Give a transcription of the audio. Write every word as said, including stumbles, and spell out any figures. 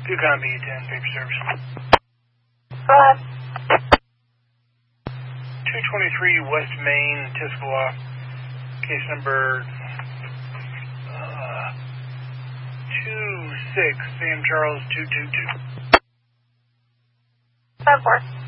two copy, ten, paper service. Go ahead. two twenty-three West Main, Tiscala, case number uh, two six, Sam Charles two two two. ten four.